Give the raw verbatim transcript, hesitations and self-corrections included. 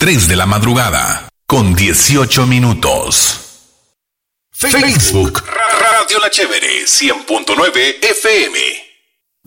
tres de la madrugada, con dieciocho minutos. Facebook, Radio La Chévere, cien punto nueve F M.